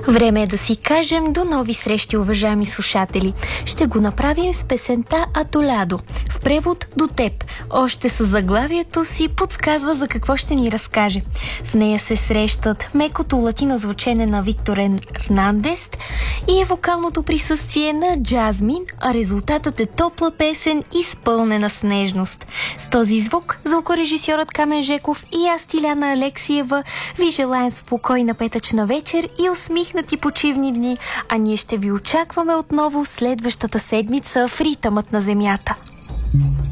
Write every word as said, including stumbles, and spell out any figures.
Време е да си кажем до нови срещи, уважаеми слушатели. Ще го направим с песента Атолядо. В превод до теб. Още със заглавието си подсказва за какво ще ни разкаже. В нея се срещат мекото латино звучене на Виктор Ернандес и вокалното присъствие на Джазмин, а резултатът е топла песен, изпълнена с нежност. С този звук звукорежисьорът Камен Жеков и аз, Тиляна Алексиева, ви желаем спокойна петъчна вечер и усмихнати почивни дни, а ние ще ви очакваме отново следващата седмица в ритъмът на земята.